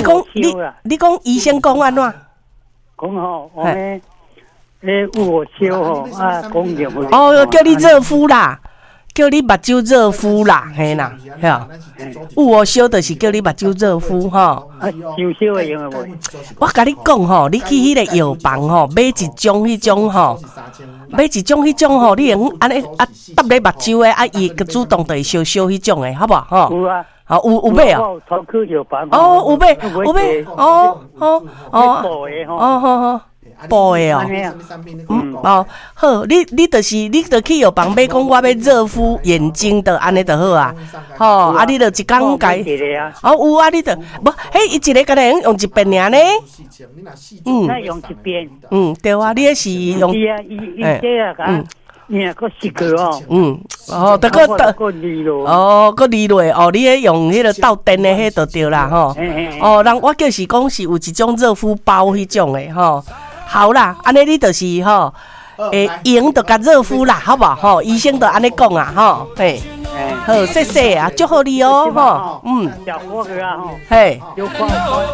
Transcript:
你讲医生讲安怎？ 讲吼，我们我烧吼啊，讲用哦，叫你热敷啦，叫你目睭热敷啦，嘿啦，嘿啊，有烧就是叫你目睭热敷吼。 啊，烧烧会用的袂？ 我甲你讲吼，你去迄个药房吼，买一种迄种吼，你用安尼啊搭咧目睭的啊，伊个主动就会烧迄种的，好不好？吼。 有啊。 好，有买啊？ 头去药房。 哦，有买，哦，补的哦，好，你就去药房买，讲我要热敷眼睛的，安尼就好啊。吼，啊，你就一工改。哦，有啊，你就无，迄伊一个敢若用一遍尔呢？ 那用一遍。 对啊，你迄是用。 伊这啊，你个四个哦。 得个离落。个离落哦，你迄用迄个倒电的迄就对啦吼。人我就是讲是有一种热敷包迄种的吼。好啦，安尼你就是吼，用就甲热敷啦，好无吼？医生就安尼讲啊，吼，嘿，好，谢谢啊，祝福你哦，吼， 小伙子啊，吼， 嘿。